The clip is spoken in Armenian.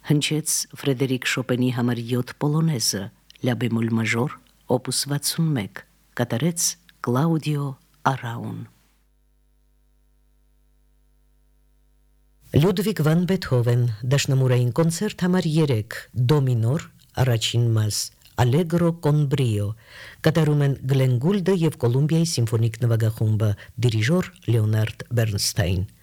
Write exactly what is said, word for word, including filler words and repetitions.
Հնչեց Ֆրեդերիկ Շոպենի համար յոթ պոլոնեզը, լա բեմոլ մաժոր, օպուս վաթսունմեկ, կատարեց Կլաուդիո Արաուն։ Լյուդվիգ վան Բեթհովեն, դաշնամուրային կոնցերտ համար երեք, դո մինոր, առաջին մաս, Allegro con brio, կատարում են Գլեն Գուլդը և Կոլումբիայի սիմֆոնիկ նվագախումբը, դիրիժոր Լեոնարդ Բերնստայն։